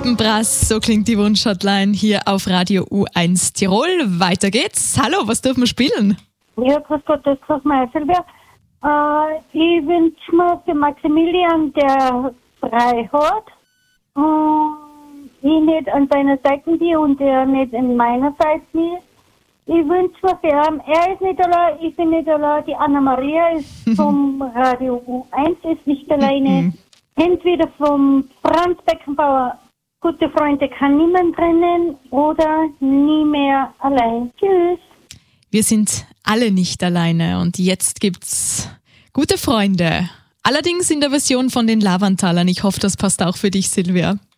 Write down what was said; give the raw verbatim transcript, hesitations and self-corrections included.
Alpenbrass, so klingt die Wunschhotline hier auf Radio U eins Tirol. Weiter geht's. Hallo, was dürfen wir spielen? Ja, grüß Gott, das ist Frau Meiselberg. Äh, ich wünsche mir für Maximilian, der frei hat, und ich nicht an seiner Seite bin und er nicht an meiner Seite ist. Ich wünsche mir für ihn, er ist nicht allein, ich bin nicht allein, die Anna-Maria ist vom Radio U eins, ist nicht alleine. Entweder vom Franz Beckenbauer, gute Freunde kann niemand trennen, oder nie mehr allein. Tschüss. Wir sind alle nicht alleine und jetzt gibt's gute Freunde. Allerdings in der Version von den Lavantalern. Ich hoffe, das passt auch für dich, Silvia.